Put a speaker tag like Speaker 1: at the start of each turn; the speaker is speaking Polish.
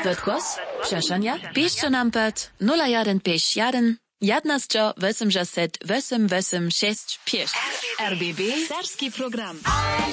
Speaker 1: Wytkos? Przeszania? Piszcie nam pod 0151 11 886 5. RBB Serski program.